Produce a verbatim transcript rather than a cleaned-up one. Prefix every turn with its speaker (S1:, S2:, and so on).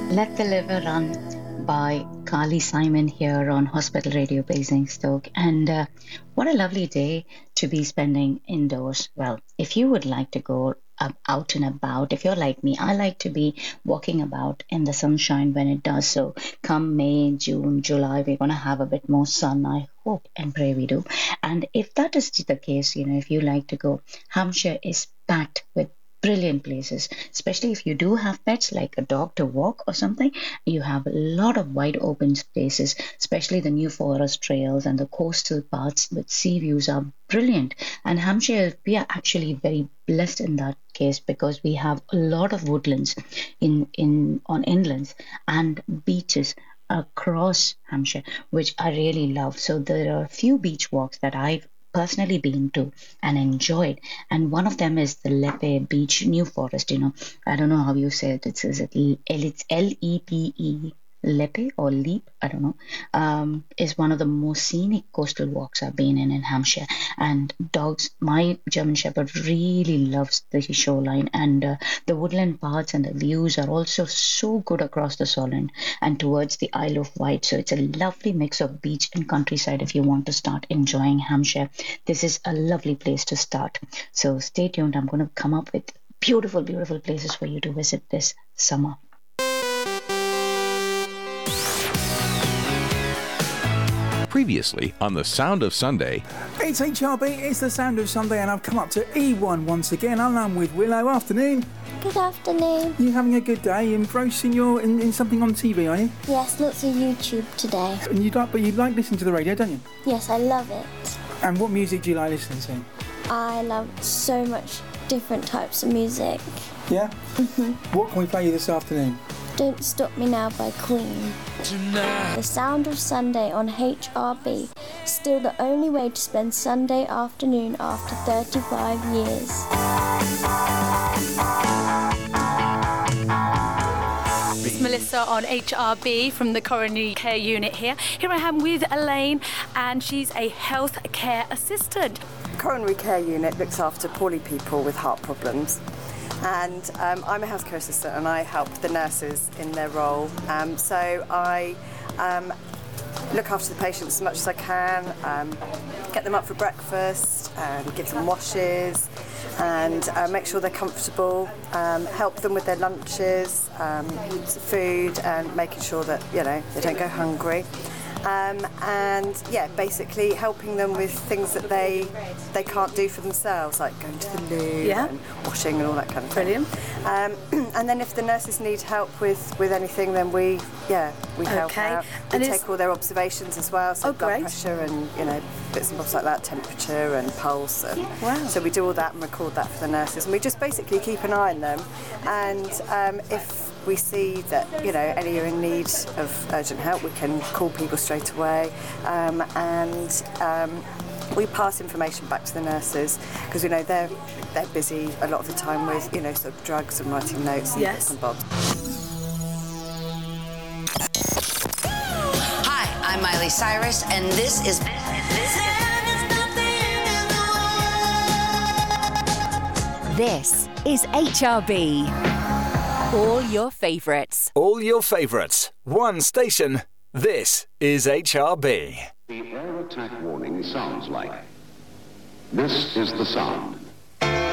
S1: Let the Liver Run by Carly Simon here on Hospital Radio Basingstoke. And uh, what a lovely day to be spending indoors. Well, if you would like to go uh, out and about, if you're like me, I like to be walking about in the sunshine when it does so. Come May, June, July, we're going to have a bit more sun, I hope and pray we do. And if that is the case, you know, if you like to go, Hampshire is packed with brilliant places, especially if you do have pets like a dog to walk or something. You have a lot of wide open spaces, especially the New Forest trails and the coastal paths with sea views are brilliant. And Hampshire, we are actually very blessed in that case because we have a lot of woodlands in, in on inlands and beaches across Hampshire, which I really love. So there are a few beach walks that I've personally been to and enjoyed, and one of them is the Lepe Beach, New Forest. You know, I don't know how you say it. It's is it L, it's L E P E, Lepe or Leap, I don't know. Um, is one of the most scenic coastal walks I've been in in Hampshire. And dogs, my German Shepherd really loves the shoreline, and uh, the woodland paths and the views are also so good across the Solent and towards the Isle of Wight. So it's a lovely mix of beach and countryside if you want to start enjoying Hampshire. This is a lovely place to start. So stay tuned. I'm going to come up with beautiful, beautiful places for you to visit this summer.
S2: Previously on The Sound of Sunday.
S3: It's H R B, it's The Sound of Sunday, and I've come up to E one once again. I'm with Willow. Afternoon.
S4: Good afternoon.
S3: You having a good day? Engrossed in your in, in something on T V, are you?
S4: Yes, lots of YouTube today.
S3: And you like, but you like listening to the radio, don't you?
S4: Yes, I love it.
S3: And what music do you like listening to?
S4: I love so much different types of music.
S3: Yeah? Mm-hmm. What can we play you this afternoon?
S4: Don't Stop Me Now by Queen. Tonight. The Sound of Sunday on H R B. Still the only way to spend Sunday afternoon after thirty-five years.
S5: It's Melissa on H R B from the Coronary Care Unit here. Here I am with Elaine, and she's a health care assistant.
S6: Coronary Care Unit looks after poorly people with heart problems. And um, I'm a healthcare assistant and I help the nurses in their role. Um, so I um, look after the patients as much as I can, um, get them up for breakfast, and give them washes, and uh, make sure they're comfortable, um, help them with their lunches, um, food, and making sure that, you know, they don't go hungry. Um, and yeah, basically helping them with things that they they can't do for themselves, like going to the loo
S5: yeah.
S6: and washing and all that kind of
S5: Brilliant.
S6: thing. Um, and then if the nurses need help with, with anything, then we yeah we help
S5: okay.
S6: out. We
S5: and
S6: take all their observations as well, so
S5: oh,
S6: blood
S5: great.
S6: pressure and you know bits and bobs like that, temperature and pulse. And
S5: wow.
S6: So we do all that and record that for the nurses, and we just basically keep an eye on them. And um, if we see that, you know, any are in need of urgent help, we can call people straight away, um, and um, we pass information back to the nurses because, you know, they're they're busy a lot of the time with, you know, sort of drugs and writing notes and
S5: yes.
S6: bits and bobs.
S7: Hi, I'm Miley Cyrus, and this is
S8: This is H R B. All your favourites.
S9: All your favourites. One station. This is H R B.
S10: The air attack warning sounds like. This is the sound.